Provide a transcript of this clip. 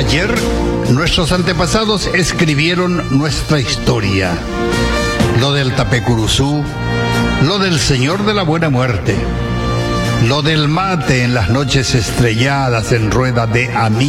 Ayer, nuestros antepasados escribieron nuestra historia. Lo del Tapecuruzú, lo del Señor de la Buena Muerte, lo del mate en las noches estrelladas en rueda de amigos.